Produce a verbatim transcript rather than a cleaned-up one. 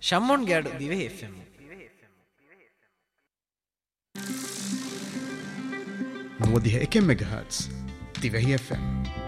ಶಮ್ಮೊನ್ಗ್ಯಾಡು ದಿವೆ F M نوديها إكم ميجا هرتز تيفهي اف ام